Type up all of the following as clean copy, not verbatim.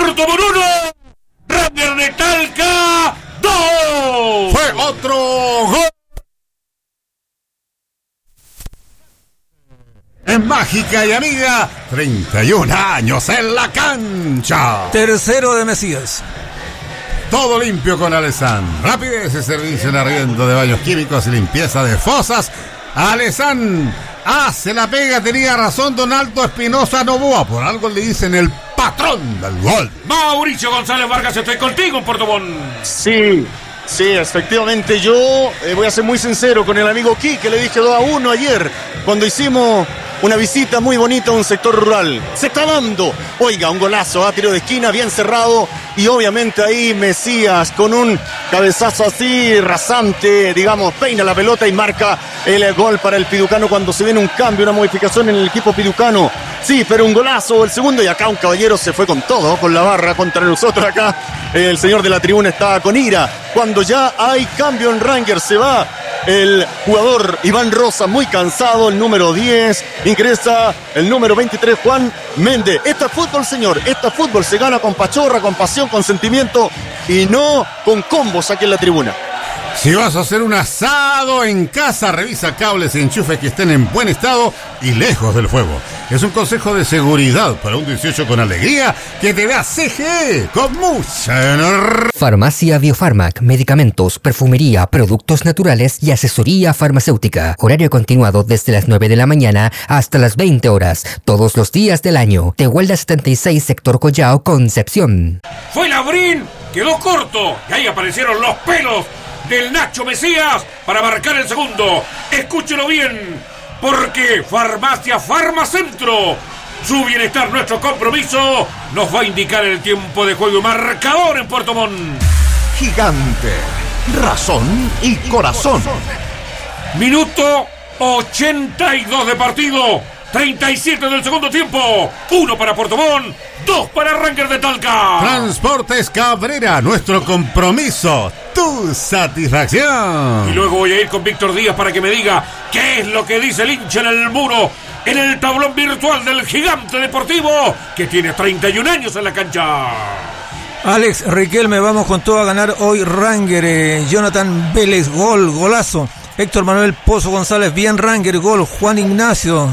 Puerto Montt 1, Ranger de Talca 2. Fue otro gol en Mágica y Amiga, 31 años en la cancha. Tercero de Mesías. Todo limpio con Alessan. Rapidez y servicio en arriendo de baños químicos y limpieza de fosas. Alessan hace la pega. Tenía razón Donaldo Espinosa Novoa. Por algo le dicen el patrón del gol. Mauricio González Vargas, estoy contigo en Puerto Montt. Sí, efectivamente. Yo voy a ser muy sincero con el amigo Quique. Le dije 2-1 ayer cuando hicimos una visita muy bonita a un sector rural. Se está dando, oiga, un golazo, tiro de esquina, bien cerrado. Y obviamente ahí Mesías con un cabezazo así rasante, digamos, peina la pelota y marca el gol para el piducano cuando se viene un cambio, una modificación en el equipo piducano. Sí, pero un golazo el segundo, y acá un caballero se fue con todo, con la barra contra nosotros acá. El señor de la tribuna está con ira. Cuando ya hay cambio en Rangers, se va el jugador Iván Rosa, muy cansado, el número 10. Ingresa el número 23, Juan Méndez. Esto es fútbol, señor. Esto es fútbol. Se gana con pachorra, con pasión, con sentimiento y no con combos aquí en la tribuna. Si vas a hacer un asado en casa, revisa cables y enchufes que estén en buen estado y lejos del fuego. Es un consejo de seguridad para un 18 con alegría que te da CGE con mucha energía. Farmacia Biofarmac, medicamentos, perfumería, productos naturales y asesoría farmacéutica. Horario continuado desde las 9 de la mañana hasta las 20 horas, todos los días del año. Tehuelda 76, sector Collao, Concepción. Fue Labrín, quedó corto y ahí aparecieron los pelos del Nacho Mesías para marcar el segundo. Escúchelo bien, porque Farmacia Farmacentro, su bienestar, nuestro compromiso, nos va a indicar el tiempo de juego y marcador en Puerto Montt. Gigante, razón y corazón. Minuto 82 de partido, 37 del segundo tiempo. 1 para Puerto Montt, 2 para Rangers de Talca. Transportes Cabrera, nuestro compromiso, tu satisfacción. Y luego voy a ir con Víctor Díaz para que me diga qué es lo que dice el hincha en el muro, en el tablón virtual del Gigante Deportivo, que tiene 31 años en la cancha. Alex Riquelme, vamos con todo a ganar hoy Ranger. Jonathan Vélez, golazo. Héctor Manuel Pozo González, bien Ranger, gol. Juan Ignacio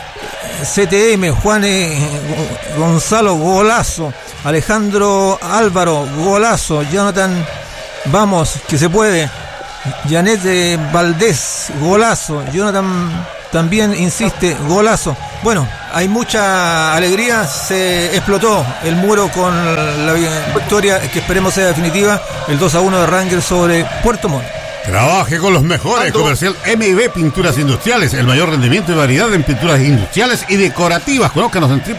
CTM, Juan Gonzalo, golazo. Alejandro Álvaro, golazo. Jonathan, vamos, que se puede. Janet Valdés, golazo. Jonathan también insiste, golazo. Bueno, hay mucha alegría. Se explotó el muro con la victoria que esperemos sea definitiva, el 2-1 de Rangers sobre Puerto Montt. Trabaje con los mejores. Comercial MIB Pinturas Industriales, el mayor rendimiento y variedad en pinturas industriales y decorativas. Conózcanos en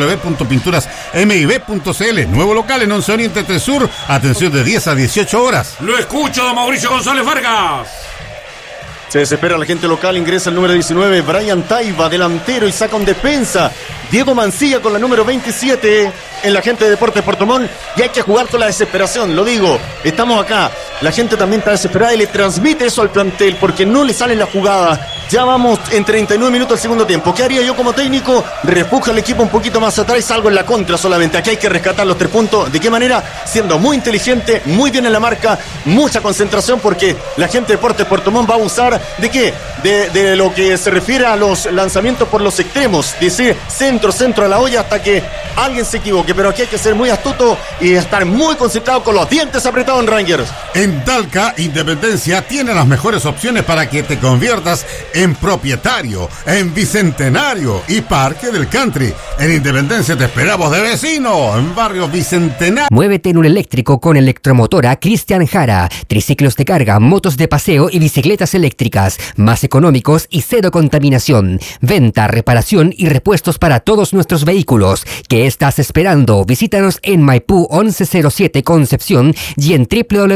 www.pinturasmib.cl. Nuevo local en 11 Oriente 3 Sur. Atención de 10 a 18 horas. Lo escucho, don Mauricio González Vargas. Se desespera la gente local, ingresa el número 19, Brian Taiba, delantero, y saca un defensa. Diego Mancilla con la número 27 en la gente de Deportes Puerto Montt, y hay que jugar con la desesperación, lo digo, estamos acá, la gente también está desesperada y le transmite eso al plantel porque no le sale la jugada. Ya vamos en 39 minutos del segundo tiempo. ¿Qué haría yo como técnico? Refugia al equipo un poquito más atrás y salgo en la contra solamente. Aquí hay que rescatar los 3 puntos. ¿De qué manera? Siendo muy inteligente, muy bien en la marca, mucha concentración, porque la gente de Deportes Puerto Montt va a usar ¿de qué? De lo que se refiere a los lanzamientos por los extremos, decir centro a la olla hasta que alguien se equivoque, pero aquí hay que ser muy astuto y estar muy concentrado con los dientes apretados en Rangers. En Talca, Independencia tiene las mejores opciones para que te conviertas en propietario, en bicentenario y parque del country. En Independencia te esperamos de vecino, en barrio Bicentenario. Muévete en un eléctrico con Electromotora Cristian Jara. Triciclos de carga, motos de paseo y bicicletas eléctricas, más económicos y cero contaminación. Venta, reparación y repuestos para todos nuestros vehículos. ¿Qué estás esperando? Visítanos en Maipú 1107 Concepción y en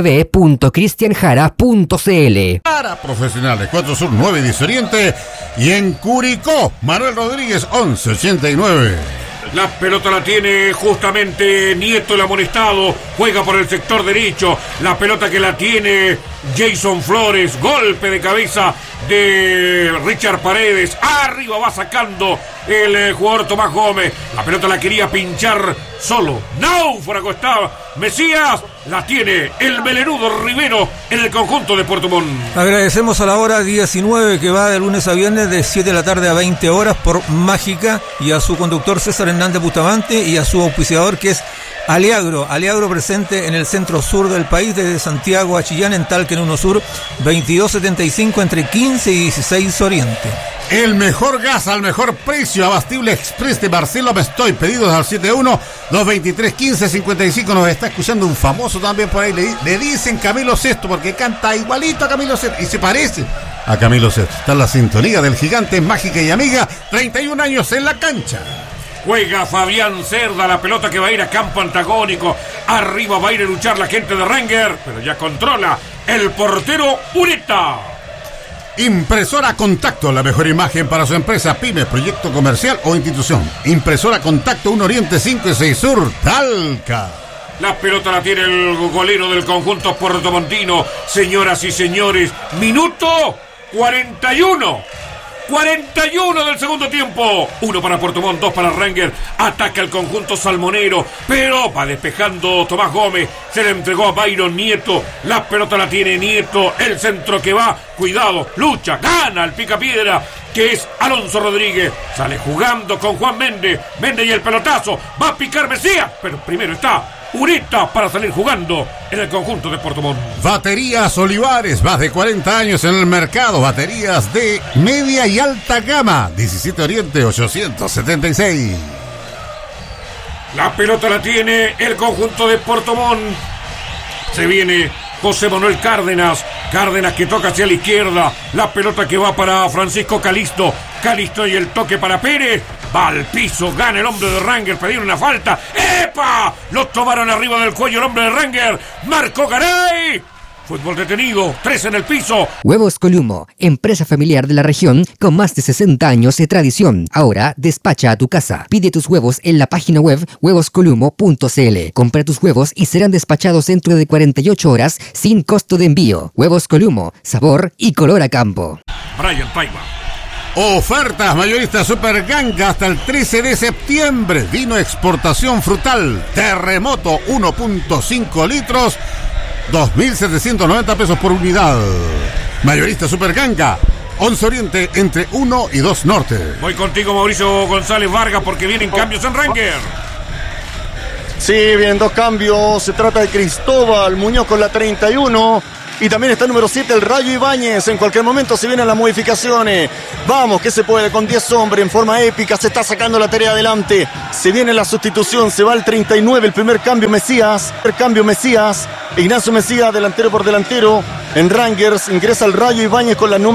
www.cristianjara.cl. Para profesionales, 4 Sur 9 10 Oriente, y en Curicó, Manuel Rodríguez 1189. La pelota la tiene justamente Nieto, el amonestado, juega por el sector derecho, la pelota que la tiene Jason Flores, golpe de cabeza de Richard Paredes, arriba va sacando el jugador Tomás Gómez, la pelota la quería pinchar solo, náufrago estaba Mesías, la tiene el melenudo Rivero en el conjunto de Puerto Montt. Agradecemos a la hora 19 que va de lunes a viernes de 7 de la tarde a 20 horas por Mágica, y a su conductor César Hernández Bustamante y a su auspiciador que es Aliagro presente en el centro sur del país, desde Santiago a Chillán, en Talca en 1 Sur, 2275 entre 15 y 16 Oriente. El mejor gas al mejor precio, Abastible Express de Marcelo Mestoy, pedidos al 71-223-1555. Nos está escuchando un famoso también por ahí, le dicen Camilo Sesto porque canta igualito a Camilo Sesto y se parece a Camilo Sesto. Está en la sintonía del gigante Mágica y Amiga, 31 años en la cancha. Juega Fabián Cerda, la pelota que va a ir a campo antagónico. Arriba va a ir a luchar la gente de Ranger, pero ya controla el portero Ureta. Impresora Contacto, la mejor imagen para su empresa, pyme, proyecto comercial o institución. Impresora Contacto, 1 Oriente 5 y 6 Sur, Talca. La pelota la tiene el golero del conjunto puertomontino. Señoras y señores, minuto 41 del segundo tiempo. 1 para Puerto Montt, 2 para Ranger. Ataca el conjunto salmonero, pero va despejando Tomás Gómez. Se le entregó a Byron Nieto. La pelota la tiene Nieto. El centro que va. Cuidado, lucha, gana el picapiedra, que es Alonso Rodríguez. Sale jugando con Juan Méndez. Méndez y el pelotazo. Va a picar Mesías, pero primero está Ureta para salir jugando en el conjunto de Puerto Montt. Baterías Olivares, más de 40 años en el mercado. Baterías de media y alta gama. 17 Oriente 876. La pelota la tiene el conjunto de Puerto Montt. Se viene José Manuel Cárdenas que toca hacia la izquierda. La pelota que va para Francisco Calisto y el toque para Pérez. Va al piso, gana el hombre de Ranger, pedir una falta. ¡Epa! Lo tomaron arriba del cuello el hombre de Ranger. Marco Garay. Fútbol detenido, 3 en el piso. Huevos Columo, empresa familiar de la región con más de 60 años de tradición. Ahora despacha a tu casa. Pide tus huevos en la página web huevoscolumo.cl. Compra tus huevos y serán despachados dentro de 48 horas sin costo de envío. Huevos Columo, sabor y color a campo. Brian Paiva. Ofertas mayoristas Super Ganga hasta el 13 de septiembre. Vino exportación frutal Terremoto 1.5 litros, 2.790 pesos por unidad. Mayorista Super Ganga, 11 Oriente entre 1 y 2 Norte. Voy contigo, Mauricio González Vargas, porque vienen cambios en Ranger. Sí, vienen 2 cambios. Se trata de Cristóbal Muñoz con la 31. Y también está el número 7, el Rayo Ibáñez. En cualquier momento se vienen las modificaciones. Vamos, que se puede con 10 hombres en forma épica. Se está sacando la tarea adelante. Se viene la sustitución. Se va el 39, el primer cambio Mesías. Ignacio Mesías, delantero por delantero. En Rangers ingresa el Rayo Ibáñez con la número